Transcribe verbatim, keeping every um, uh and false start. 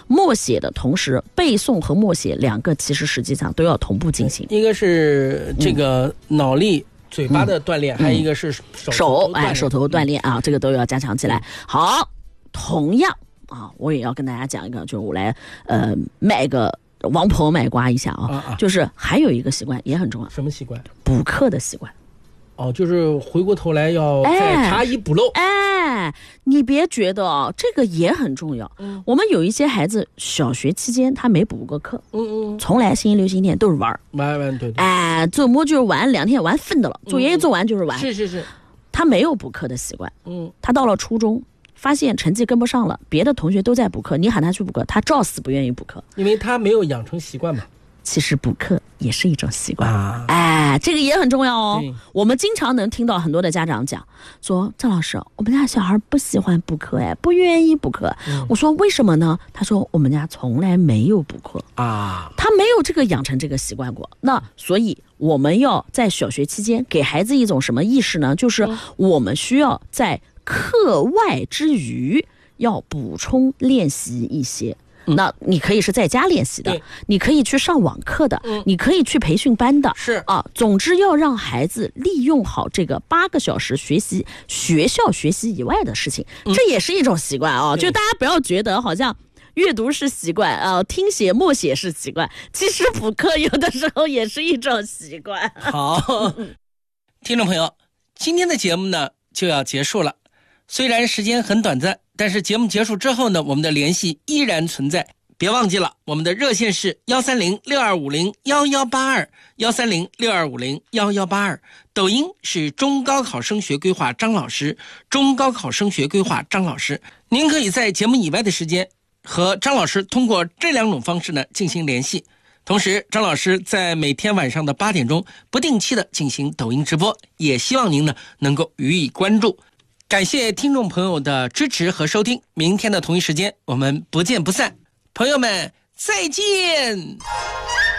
默写的同时，背诵和默写两个其实实际上都要同步进行。 一个是这个脑力、嗯、嘴巴的锻炼、嗯、还有一个是手手哎手头锻炼啊，这个都要加强起来。好，同样啊，我也要跟大家讲一个，就是我来呃卖个王婆卖瓜一下 啊, 啊, 啊，就是还有一个习惯也很重要。 什么习惯？ 补课的习惯。 哦，就是回过头来要再查一补漏。 哎，你别觉得哦，这个也很重要。嗯，我们有一些孩子小学期间他没补过课，嗯嗯，从来星期六、星期天都是玩玩玩，对对。 哎，周末就是玩，两天玩疯的了，作业一做完就是玩。 是是是， 他没有补课的习惯。 嗯， 他到了初中，发现成绩跟不上了，别的同学都在补课，你喊他去补课，他照死不愿意补课， 因为他没有养成习惯嘛。 其实补课也是一种习惯啊，哎，这个也很重要哦。我们经常能听到很多的家长讲说，郑老师，我们家小孩不喜欢补课，哎，不愿意补课。嗯、我说为什么呢？他说我们家从来没有补课啊，他没有这个养成这个习惯过。那所以我们要在小学期间给孩子一种什么意识呢？就是我们需要在课外之余要补充练习一些。那你可以是在家练习的，你可以去上网课的，嗯、你可以去培训班的， 是啊。总之要让孩子利用好这个八个小时学习学校学习以外的事情，嗯、这也是一种习惯啊。就大家不要觉得好像阅读是习惯啊，听写默写是习惯，其实补课有的时候也是一种习惯。 好，听众朋友，今天的节目呢就要结束了。虽然时间很短暂，但是节目结束之后呢，我们的联系依然存在。别忘记了，我们的热线是幺三零六二五零幺幺八二，幺三零六二五零幺幺八二。抖音是中高考升学规划张老师，中高考升学规划张老师。您可以在节目以外的时间和张老师通过这两种方式呢进行联系。同时，张老师在每天晚上的八点钟不定期的进行抖音直播，也希望您呢能够予以关注。感谢听众朋友的支持和收听，明天的同一时间我们不见不散，朋友们再见。